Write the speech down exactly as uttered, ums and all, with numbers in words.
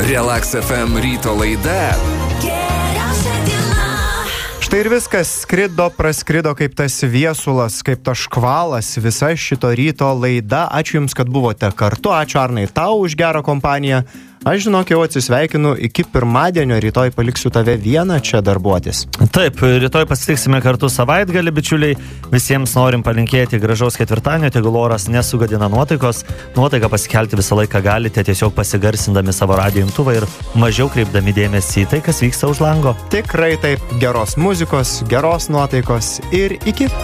Relax F M ryto laida. Štai ir viskas skrido, praskrido kaip tas viesulas, kaip tas škvalas, visa šito ryto laida. Ačiū Jums, kad buvote kartu, ačiū Arnai tau už gerą kompaniją. Aš žinok, jau atsisveikinu iki pirmadienio, rytoj paliksiu tave vieną čia darbuotis. Taip, rytoj pasitiksime kartu savaitgalį, bičiuliai. Visiems norim palinkėti gražaus ketvirtadienio, tegul oras nesugadina nuotaikos. Nuotaiką pasikelti visą laiką galite, tiesiog pasigarsindami savo radijo imtuvą ir mažiau kreipdami dėmesį į tai, kas vyksta už lango. Tikrai taip, geros muzikos, geros nuotaikos ir iki.